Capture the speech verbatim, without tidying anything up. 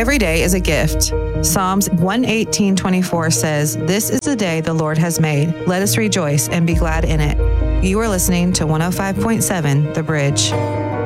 Every day is a gift. Psalms one eighteen twenty-four says, "This is the day the Lord has made. Let us rejoice and be glad in it." You are listening to one oh five point seven The Bridge.